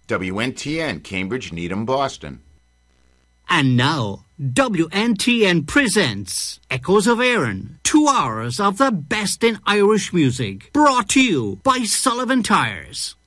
WNTN, Cambridge, Needham, Boston. And now, WNTN presents Echoes of Erin, 2 hours of the best in Irish music, brought to you by Sullivan Tyres.